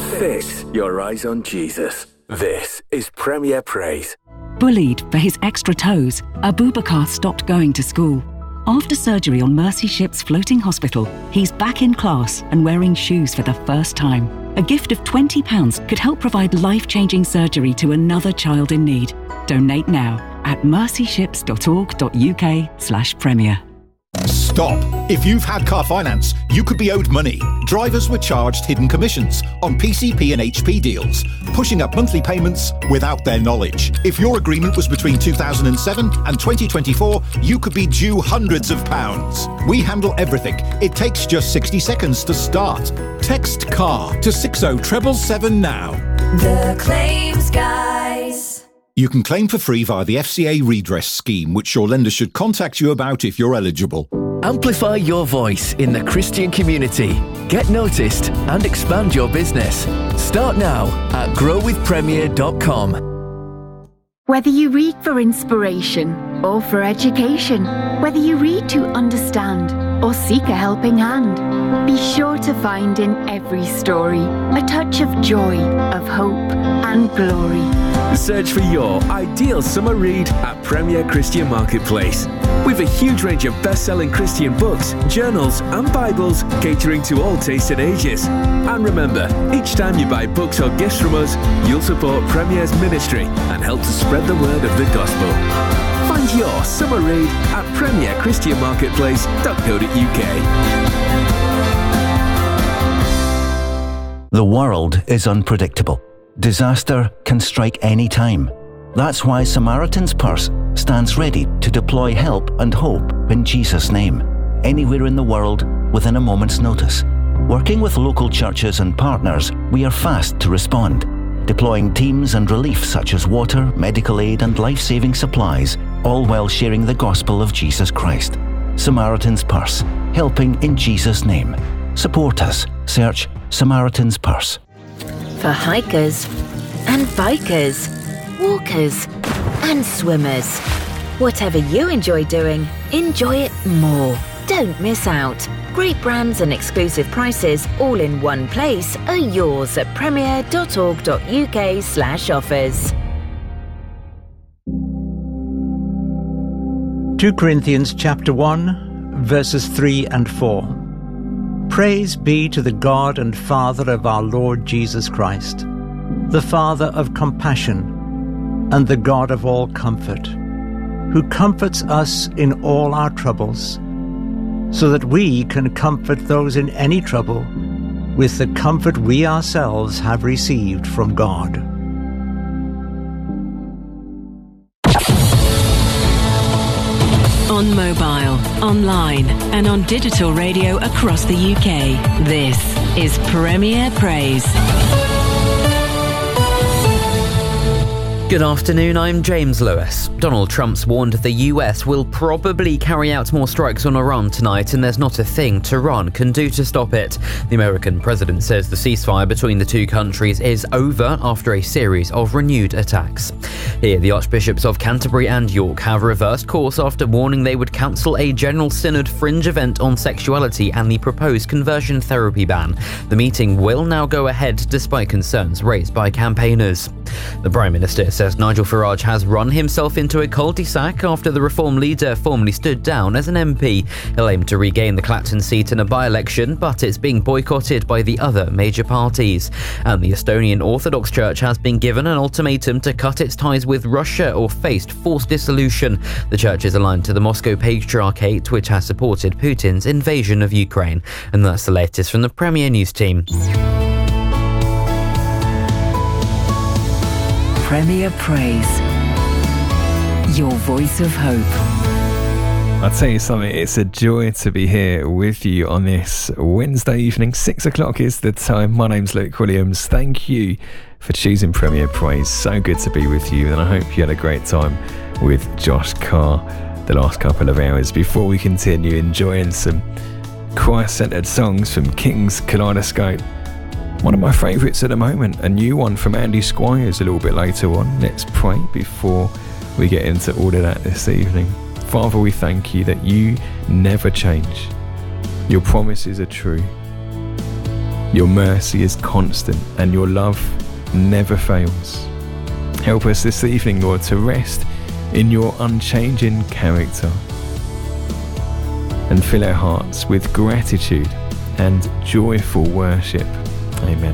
Fix your eyes on Jesus. This is Premier Praise. Bullied for his extra toes, Abubakar stopped going to school. After surgery on Mercy Ship's floating hospital, he's back in class and wearing shoes for the first time. A gift of £20 could help provide life-changing surgery to another child in need. Donate now at mercyships.org.uk/premier. Stop! If you've had car finance, you could be owed money. Drivers were charged hidden commissions on PCP and HP deals, pushing up monthly payments without their knowledge. If your agreement was between 2007 and 2024, you could be due hundreds of pounds. We handle everything. It takes just 60 seconds to start. Text CAR to 60777 now. The Claims Guys. You can claim for free via the FCA redress scheme, which your lender should contact you about if you're eligible. Amplify your voice in the Christian community. Get noticed and expand your business. Start now at growwithpremier.com. Whether you read for inspiration or for education, whether you read to understand or seek a helping hand, be sure to find in every story a touch of joy, of hope and glory. Search for your ideal summer read at Premier Christian Marketplace. With a huge range of best-selling Christian books, journals and Bibles catering to all tastes and ages. And remember, each time you buy books or gifts from us, you'll support Premier's ministry and help to spread the word of the gospel. Find your summer read at premierchristianmarketplace.co.uk. The world is unpredictable. Disaster can strike any time. That's why Samaritan's Purse stands ready to deploy help and hope in Jesus' name, anywhere in the world within a moment's notice. Working with local churches and partners, we are fast to respond, deploying teams and relief such as water, medical aid and life-saving supplies, all while sharing the gospel of Jesus Christ. Samaritan's Purse, helping in Jesus' name. Support us. Search Samaritan's Purse. For hikers and bikers, walkers and swimmers. Whatever you enjoy doing, enjoy it more. Don't miss out. Great brands and exclusive prices all in one place are yours at premier.org.uk/offers. 2 Corinthians chapter 1, verses 3 and 4. Praise be to the God and Father of our Lord Jesus Christ, the Father of compassion and the God of all comfort, who comforts us in all our troubles, so that we can comfort those in any trouble with the comfort we ourselves have received from God. On mobile, online and on digital radio across the UK, this is Premier Praise. Good afternoon, I'm James Lewis. Donald Trump's warned the US will probably carry out more strikes on Iran tonight, and there's not a thing Tehran can do to stop it. The American president says the ceasefire between the two countries is over after a series of renewed attacks. Here, the Archbishops of Canterbury and York have reversed course after warning they would cancel a General Synod fringe event on sexuality and the proposed conversion therapy ban. The meeting will now go ahead despite concerns raised by campaigners. The Prime Minister says Nigel Farage has run himself into a cul-de-sac after the Reform leader formally stood down as an MP. He'll aim to regain the Clacton seat in a by-election, but it's being boycotted by the other major parties. And the Estonian Orthodox Church has been given an ultimatum to cut its ties with Russia or face forced dissolution. The church is aligned to the Moscow Patriarchate, which has supported Putin's invasion of Ukraine. And that's the latest from the Premier News team. Premier Praise, your voice of hope. I'll tell you something, it's a joy to be here with you on this Wednesday evening. 6 o'clock is the time. My name's Luke Williams. Thank you for choosing Premier Praise. So good to be with you, and I hope you had a great time with Josh Carr the last couple of hours. Before we continue enjoying some choir-centred songs from King's Kaleidoscope, one of my favourites at the moment, a new one from Andy Squires a little bit later on. Let's pray before we get into all of that this evening. Father, we thank you that you never change. Your promises are true. Your mercy is constant and your love never fails. Help us this evening, Lord, to rest in your unchanging character and fill our hearts with gratitude and joyful worship. Amen.